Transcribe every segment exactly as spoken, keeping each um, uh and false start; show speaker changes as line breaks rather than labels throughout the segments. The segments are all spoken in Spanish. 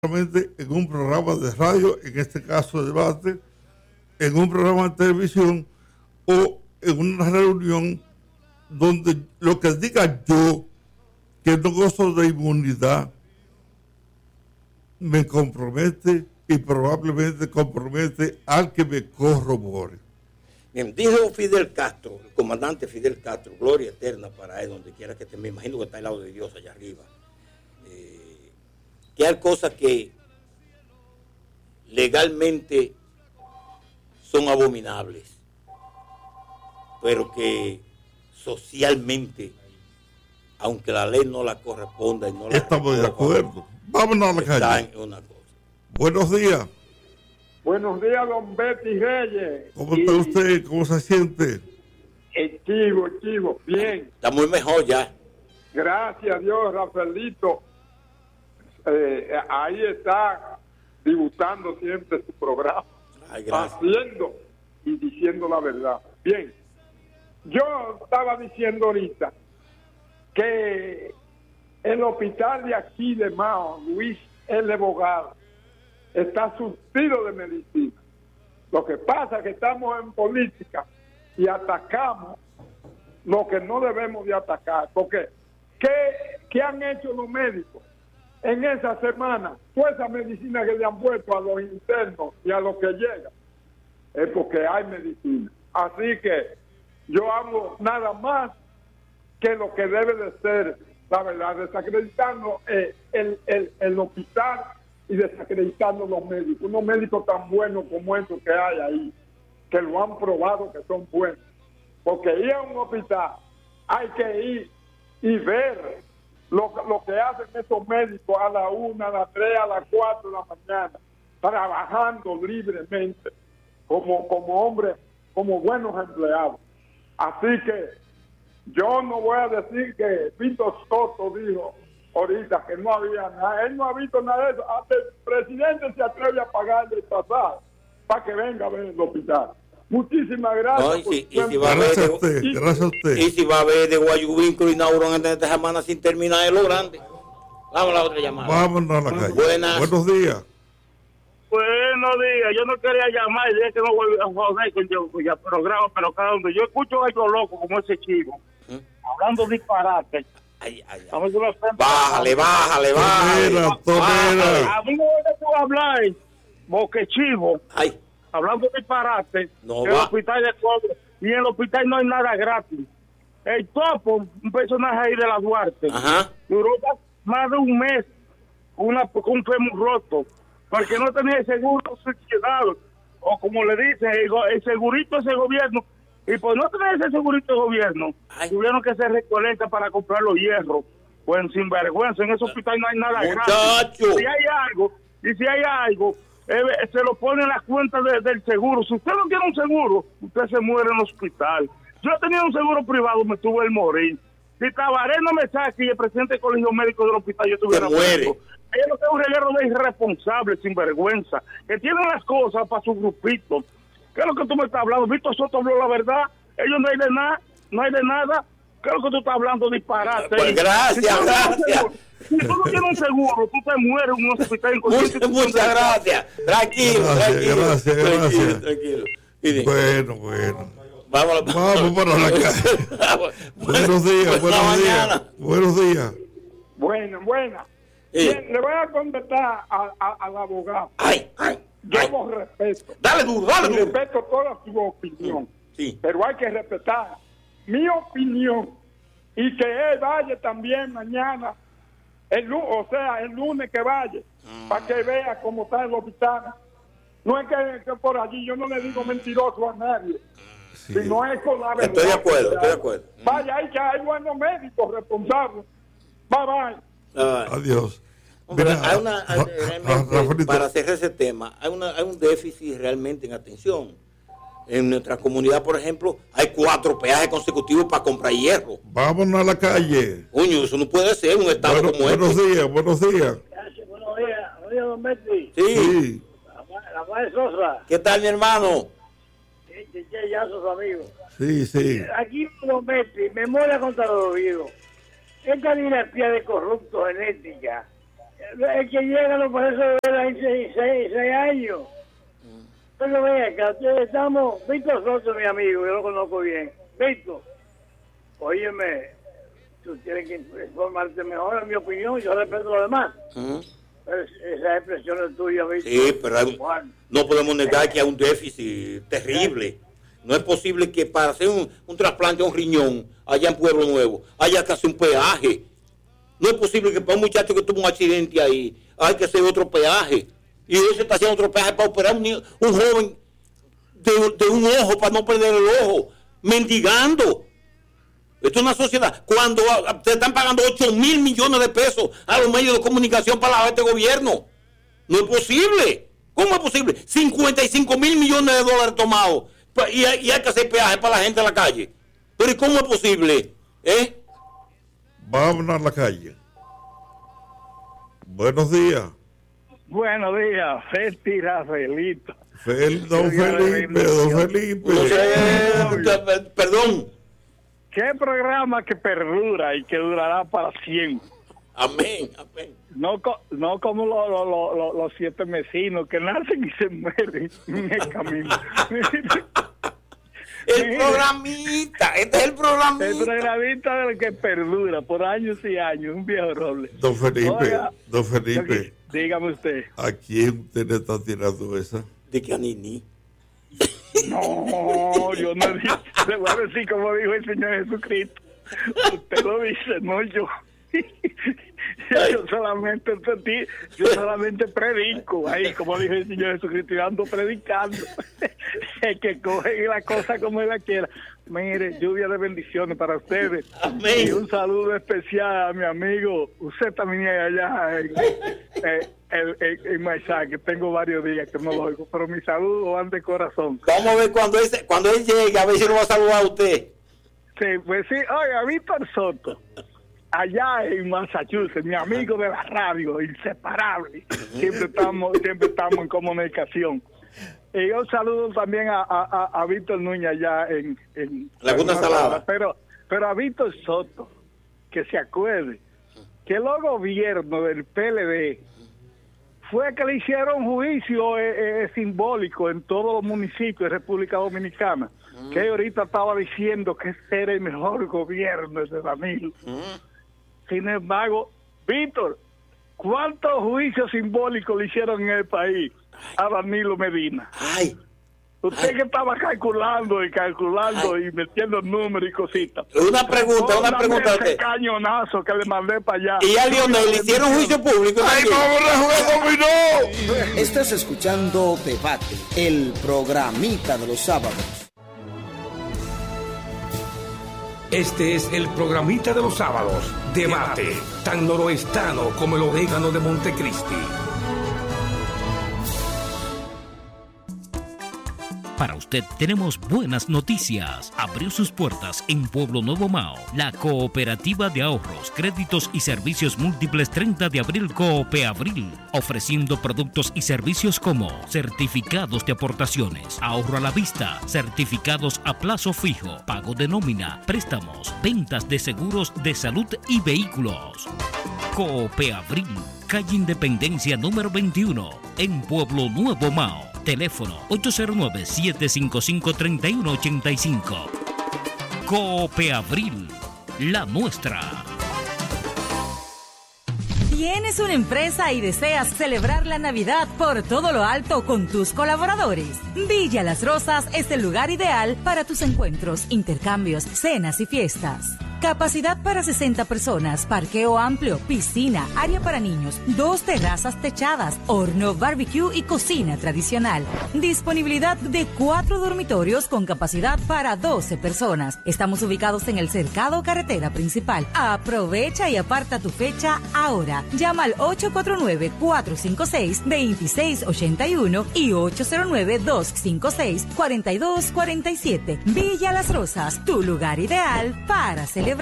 en un programa de radio, en este caso debate, en un programa de televisión o en una reunión donde lo que diga yo, que no gozo de inmunidad, me compromete y probablemente compromete al que me corrobore.
Bien, dijo Fidel Castro, el comandante Fidel Castro, gloria eterna para él, donde quiera que esté, me imagino que está al lado de Dios allá arriba, eh, que hay cosas que legalmente son abominables, pero que socialmente, aunque la ley no la corresponda y no la
estamos de acuerdo. Vámonos a la calle.
Una cosa.
Buenos días.
Buenos días, don Betty Reyes.
¿Cómo está usted? ¿Cómo se siente?
Chivo, chivo, bien.
Está muy mejor ya.
Gracias a Dios, Rafaelito. Eh, ahí está dibujando siempre su programa.
Ay, gracias.
Haciendo y diciendo la verdad. Bien. Yo estaba diciendo ahorita que el hospital de aquí de Mao, Luis L. Bogar, está surtido de medicina. Lo que pasa es que estamos en política y atacamos lo que no debemos de atacar. Porque, ¿qué, qué han hecho los médicos en esa semana? Toda esa medicina que le han puesto a los internos y a los que llegan, es porque hay medicina. Así que yo hablo nada más que lo que debe de ser, la verdad, desacreditando eh, el, el, el hospital y desacreditando los médicos, unos médicos tan buenos como estos que hay ahí, que lo han probado que son buenos. Porque ir a un hospital hay que ir y ver lo, lo que hacen esos médicos a la una, a las tres, a las cuatro de la mañana, trabajando libremente, como, como hombres, como buenos empleados. Así que yo no voy a decir que Víctor Soto dijo ahorita que no había nada. Él no ha visto nada de eso. Hasta el presidente se atreve a pagarle el pasaje para que venga a ver el hospital. Muchísimas gracias.
No, y, si, y, si va
gracias,
a
a usted,
y,
gracias a usted.
Y si va a haber de Guayubín que inauguró en esta semana sin terminar de lo grande. Vamos a la otra llamada.
Vámonos a la calle.
Buenas.
Buenos días.
Buenos días. Yo no quería llamar y dije que no voy a joder con yo con el programa, pero cada donde yo escucho a algo loco como ese chivo, ¿Mm? hablando disparate.
Ay, ay,
ay.
Bájale, bájale, bájale.
Tomera. A mí no voy a hablar, porque chivo,
ay.
hablando disparate,
no
que el hospital de cobre, y en el hospital no hay nada gratis. El Topo, un personaje ahí de la Duarte,
ajá,
duró más de un mes con, una, con un fémur roto, porque no tenía el seguro social, o como le dicen, el, el segurito de ese gobierno. Y por no tener ese segurito de gobierno, ay, tuvieron que hacer recolecta para comprar los hierros. Pues sin vergüenza, en ese hospital no hay nada gratis. Si hay algo, y si hay algo, eh, se lo pone en la cuenta de, del seguro. Si usted no tiene un seguro, usted se muere en el hospital. Yo tenía un seguro privado, me tuve el morir. Si Tabaré no me saque y el presidente del colegio médico del hospital, yo tuviera muerto. Ellos no tienen un reguero de irresponsables, sin vergüenza, que tienen las cosas para su grupito. ¿Qué es lo que tú me estás hablando? Víctor Soto habló la verdad. Ellos no hay de nada, no hay de nada. ¿Qué es lo que tú estás hablando? Disparate.
Pues gracias, si gracias.
Si tú no tienes un seguro, tú te mueres en un hospital.
Muchas, muchas gracias. Tranquilo,
gracias,
tranquilo.
Gracias,
tranquilo,
gracias.
Tranquilo.
tranquilo. Bueno, bueno.
Vamos, a la...
Vamos para la calle. Buenos días, buenos días. Buenos días.
Bueno, buena. Sí. Bien, le voy a contestar a, a, al abogado.
Ay, ay.
Yo
ay.
lo respeto.
Dale duro, dale duro.
Respeto toda su opinión.
Sí.
Pero hay que respetar mi opinión y que él vaya también mañana, el, o sea, el lunes que vaya, mm. para que vea cómo está el hospital. No es que, que por allí yo no le digo mentiroso a nadie, sí. sino es con la verdad.
Estoy de acuerdo, estoy de acuerdo.
Vaya, hay que hay buenos médicos responsables. Bye bye.
Uh,
Adiós.
Hombre, Mira, hay una, hay, realmente, para cerrar ese tema, hay, una, hay un déficit realmente en atención. En nuestra comunidad, por ejemplo, hay cuatro peajes consecutivos para comprar hierro.
Vámonos a la calle.
Coño, eso no puede ser un estado
bueno,
como
buenos
este.
Días, buenos días.
Gracias, buenos días. Buenos días, don Betty.
Sí.
sí.
La, la madre Sosa.
¿Qué tal, mi hermano?
Sí, ya, ya sus amigos.
Sí, sí.
Aquí, don Betty, memoria contra los oídos. Esta dinastía de corruptos genética, es que llegan los profesores de la seis, seis, seis años. Pero ve acá, estamos, Víctor Soto, mi amigo, yo lo conozco bien. Víctor, óyeme, tú tienes que informarte mejor, en mi opinión, yo respeto lo demás. Uh-huh. Pero esa expresión es tuya, Víctor.
Sí, pero hay, no podemos negar que hay un déficit terrible. No es posible que para hacer un, un trasplante a un riñón allá en Pueblo Nuevo haya que hacer un peaje. No es posible que para un muchacho que tuvo un accidente ahí hay que hacer otro peaje. Y hoy se está haciendo otro peaje para operar un, niño, un joven de, de un ojo para no perder el ojo. Mendigando. Esto es una sociedad. Cuando se están pagando ocho mil millones de pesos a los medios de comunicación para lavar este gobierno. No es posible. ¿Cómo es posible? cincuenta y cinco mil millones de dólares tomados. Y hay, y hay que hacer peaje para la gente en la calle. Pero ¿y cómo es posible? ¿Eh?
Vamos a la calle. Buenos días.
Buenos días, Festi Rafaelito.
Fel, don Felipe, don Felipe.
No sé, perdón.
¿Qué programa que perdura y que durará para siempre?
Amén, amén.
No, no como los lo, lo, lo, los siete vecinos que nacen y se mueren en el camino.
El programita, este es el programita.
El programita del que perdura por años y años, un viejo roble.
Don Felipe, Oiga, don Felipe.
Dígame usted.
¿A quién usted le está tirando esa?
De que a Nini.
No, yo no dije. Le voy a decir como dijo el Señor Jesucristo. Usted lo dice, no yo. Yo solamente yo solamente predico ahí, como dijo el Señor Jesucristo, y ando predicando. El que coge la cosa como él la quiera. Mire, lluvia de bendiciones para ustedes.
Amén.
Y un saludo especial a mi amigo. Usted también allá en, en, en, en, en Maizá, que tengo varios días que no lo oigo, pero mi saludo van de corazón.
Vamos a ver cuando él, cuando él llegue, a ver si lo va a saludar a usted.
Sí, pues sí. Oiga, Víctor Soto, allá en Massachusetts, mi amigo de la radio, inseparable. Siempre estamos, siempre estamos en comunicación. Y yo saludo también a, a, a Víctor Núñez allá en, en
Laguna Salada.
Pero, pero a Víctor Soto, que se acuerde que los gobiernos del P L D fue que le hicieron juicio eh, eh, simbólico en todos los municipios de República Dominicana. Mm. Que ahorita estaba diciendo que ese era el mejor gobierno de Danilo. Mm. Sin embargo, Víctor, ¿cuántos juicios simbólicos le hicieron en el país a Danilo Medina?
Ay,
Usted
ay.
que estaba calculando y calculando ay. y metiendo números y cositas.
Una pregunta, una pregunta.
Ese cañonazo que le mandé para allá.
¿Y a Lionel le hicieron juicio público?
¡Ay, vamos a jugar dominó!
Estás escuchando Debate, el programita de los sábados.
Este es el programita de los sábados. Debate, tan noroestano como el orégano de Montecristi.
Para usted tenemos buenas noticias. Abrió sus puertas en Pueblo Nuevo Mao la Cooperativa de Ahorros, Créditos y Servicios Múltiples treinta de abril Coopeabril, ofreciendo productos y servicios como certificados de aportaciones, ahorro a la vista, certificados a plazo fijo, pago de nómina, préstamos, ventas de seguros de salud y vehículos. Coopeabril, calle Independencia número veintiuno, en Pueblo Nuevo Mao. Teléfono ocho cero nueve, siete cinco cinco, tres uno ocho cinco. Coopeabril, la nuestra.
¿Tienes una empresa y deseas celebrar la Navidad por todo lo alto con tus colaboradores? Villa Las Rosas es el lugar ideal para tus encuentros, intercambios, cenas y fiestas. Capacidad para sesenta personas, parqueo amplio, piscina, área para niños, dos terrazas techadas, horno, barbecue y cocina tradicional. Disponibilidad de cuatro dormitorios con capacidad para doce personas. Estamos ubicados en el Cercado Carretera Principal. Aprovecha y aparta tu fecha ahora. Llama al ocho cuatro nueve, cuatro cinco seis, dos seis ocho uno y ocho cero nueve, dos cinco seis, cuatro dos cuatro siete. Villa Las Rosas, tu lugar ideal para celebrar.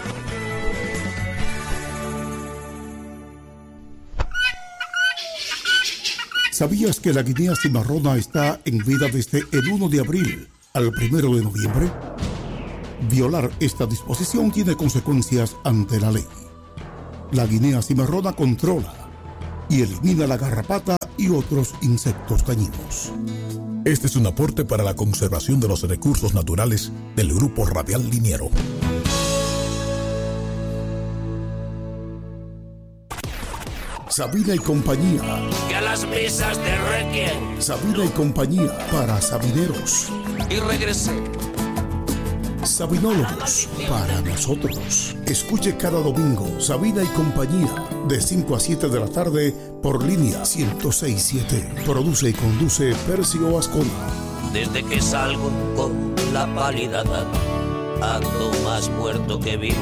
¿Sabías que la guinea cimarrona está en vida desde el primero de abril al primero de noviembre? Violar esta disposición tiene consecuencias ante la ley. La guinea cimarrona controla, y elimina la garrapata y otros insectos dañinos. Este es un aporte para la conservación de los recursos naturales del Grupo Radial Liniero. Sabina y compañía.
Que a las misas de Requiem.
Sabina y compañía para sabineros.
Y regresé.
Sabinólogos para nosotros. Escuche cada domingo Sabina y compañía de cinco a siete de la tarde por línea ciento seis punto siete. Produce y conduce Percio Ascona.
Desde que salgo con la pálida edad, ando más muerto que vivo.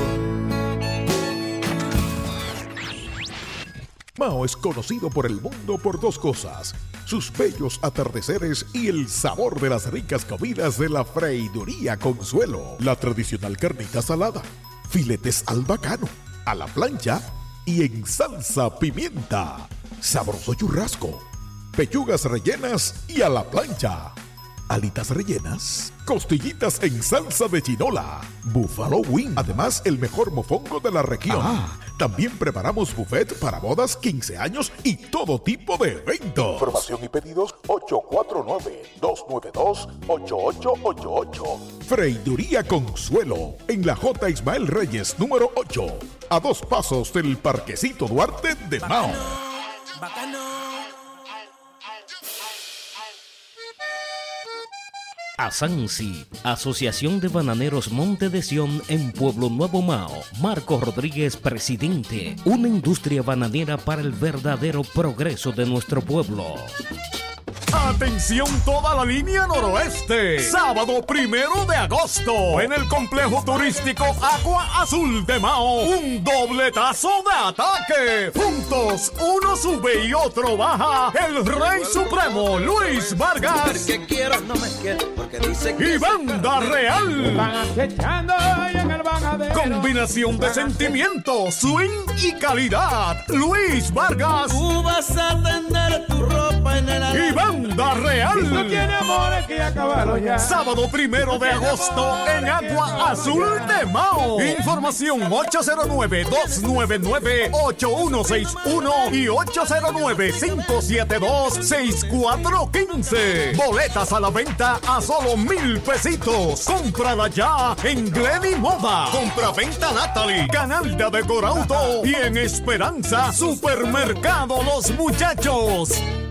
Mao es conocido por el mundo por dos cosas: sus bellos atardeceres y el sabor de las ricas comidas de la Freiduría Consuelo. La tradicional carnita salada, filetes al bacano, a la plancha y en salsa pimienta, sabroso churrasco, pechugas rellenas y a la plancha, alitas rellenas, costillitas en salsa de chinola, buffalo wing, además el mejor mofongo de la región. Ah, también preparamos buffet para bodas, quince años y todo tipo de eventos.
Información y pedidos ocho cuatro nueve, dos nueve dos, ocho ocho ocho ocho.
Freiduría Consuelo, en la J. Ismael Reyes, número ocho, a dos pasos del Parquecito Duarte de Mao.
Asansi, Asociación de Bananeros Monte de Sion en Pueblo Nuevo Mao. Marco Rodríguez, presidente. Una industria bananera para el verdadero progreso de nuestro pueblo.
Atención toda la línea noroeste. Sábado primero de agosto en el complejo turístico Agua Azul de Mao. Un dobletazo de ataque. Juntos, uno sube y otro baja. El Rey Supremo Luis Vargas.
Porque quiero, no me quiero, porque dice que
y Banda Real. Combinación de sentimiento, swing y calidad. Luis Vargas.
Tú vas a tender tu ropa en el
y Banda Real.
Si no tiene amores que acabaron ya.
Sábado primero de agosto en Agua Azul de Mao. Información ocho cero nueve, dos nueve nueve, ocho uno seis uno y ocho cero nueve, cinco siete dos, seis cuatro uno cinco. Boletas a la venta a solo mil pesitos. Cómprala ya en Glenny Moda, Compra-Venta Natalie, Canal de Decorauto y en Esperanza Supermercado Los Muchachos.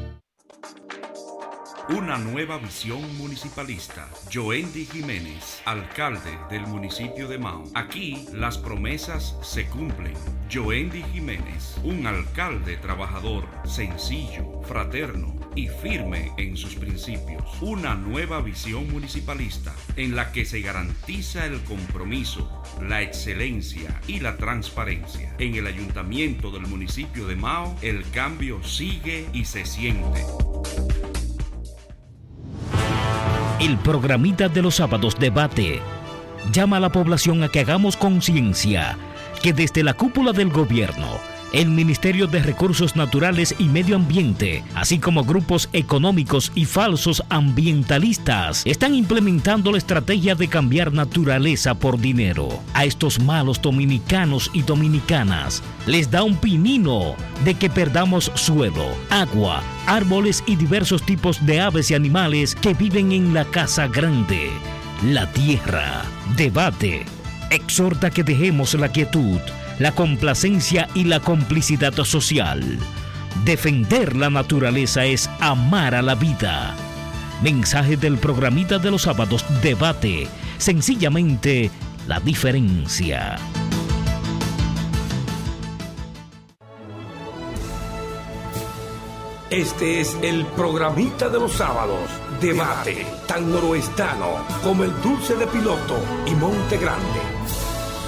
Una nueva visión municipalista. Joendy Jiménez, alcalde del municipio de Mao. Aquí las promesas se cumplen. Joendy Jiménez, un alcalde trabajador, sencillo, fraterno y firme en sus principios. Una nueva visión municipalista en la que se garantiza el compromiso, la excelencia y la transparencia. En el ayuntamiento del municipio de Mao, el cambio sigue y se siente.
El programita de los sábados Debate llama a la población a que hagamos conciencia que desde la cúpula del gobierno, el Ministerio de Recursos Naturales y Medio Ambiente, así como grupos económicos y falsos ambientalistas, están implementando la estrategia de cambiar naturaleza por dinero. A estos malos dominicanos y dominicanas les da un pinino de que perdamos suelo, agua, árboles y diversos tipos de aves y animales que viven en la casa grande, la tierra. Debate exhorta que dejemos la quietud, la complacencia y la complicidad social. Defender la naturaleza es amar a la vida. Mensaje del programita de los sábados Debate. Sencillamente la diferencia.
Este es el programita de los sábados. Debate, tan noroestano como el Dulce de Piloto y Monte Grande.